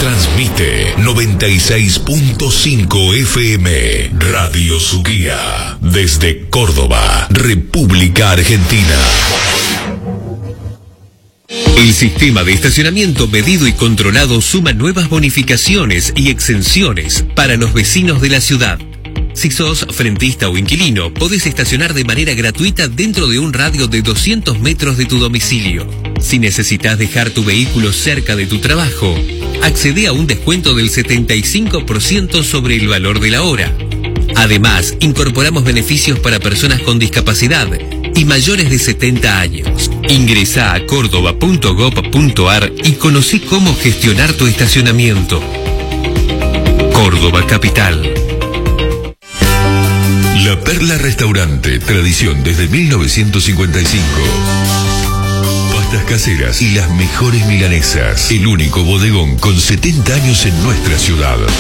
Transmite 96.5 FM Radio Suquía. Desde Córdoba, República Argentina. El sistema de estacionamiento medido y controlado suma nuevas bonificaciones y exenciones para los vecinos de la ciudad. Si sos frentista o inquilino, podés estacionar de manera gratuita dentro de un radio de 200 metros de tu domicilio. Si necesitas dejar tu vehículo cerca de tu trabajo, accede a un descuento del 75% sobre el valor de la hora. Además, incorporamos beneficios para personas con discapacidad y mayores de 70 años. Ingresá a córdoba.gov.ar y conocí cómo gestionar tu estacionamiento. Córdoba Capital. La Perla Restaurante, tradición desde 1955. Pastas caseras y las mejores milanesas. El único bodegón con 70 años en nuestra ciudad.